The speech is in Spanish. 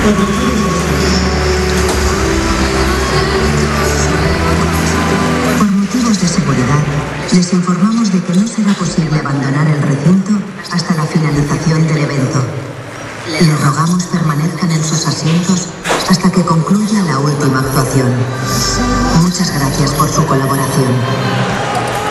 Por motivos de seguridad, les informamos de que no será posible abandonar el recinto hasta la finalización del evento. Les rogamos permanezcan en sus asientos hasta que concluya la última actuación. Muchas gracias por su colaboración.